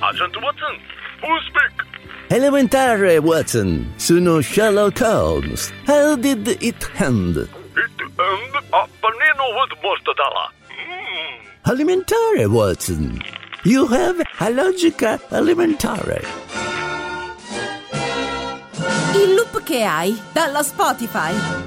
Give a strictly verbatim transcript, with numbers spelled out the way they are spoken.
Agent Watson, who speak? Elementare, Watson. Sono Sherlock Holmes. How did it end? It end a panino with mortadella. Mm. Elementare, Watson. You have a logica elementare. Il loop che hai dalla Spotify.